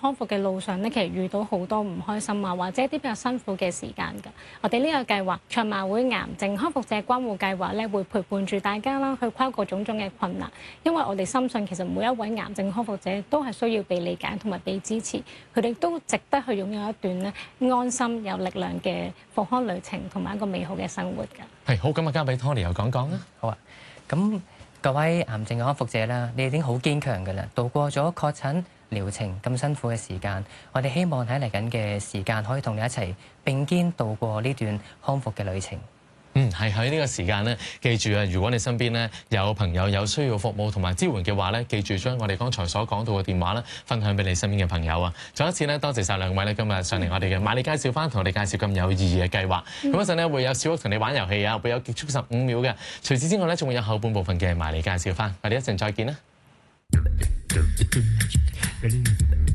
康復嘅路上咧，其實遇到好多唔開心啊，或者一啲比較辛苦嘅時間㗎。我哋呢個計劃賽馬會癌症康復者關護計劃咧，會陪伴住大家啦，去跨過種種嘅困難。因為我哋深信其實每一位癌症康復者都係需要被理解同埋被支持，佢哋都值得去擁有一段咧安心有力量嘅復康旅程同埋一個美好嘅生活㗎。 係好，咁啊交俾 Tony 又講講啦。 好啊，咁各位癌症嘅康復者啦，你哋已經好堅強㗎啦，度過咗確診療程咁辛苦嘅時間，我哋希望喺嚟緊嘅時間可以同你一齊並肩度過呢段康復嘅旅程。 係喺呢個時間咧，記住啊！如果你身邊咧有朋友有需要服務同埋支援嘅話咧，記住將我哋剛才所講到嘅電話咧，分享俾你身邊嘅朋友啊！再一次咧，多謝晒兩位咧，今日上嚟我哋嘅瑪麗介紹翻，同我哋介紹咁有意義嘅計劃。咁一陣咧會有小屋同你玩遊戲啊，會有結束15秒嘅。除此之外咧，仲會有後半部分嘅瑪麗介紹翻。我哋一陣再見啦。